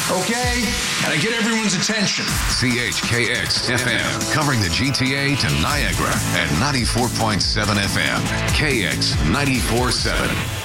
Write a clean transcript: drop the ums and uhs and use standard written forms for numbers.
Okay? And I get everyone's attention. CHKX FM, covering the GTA to Niagara at 94.7 FM. KX 94.7.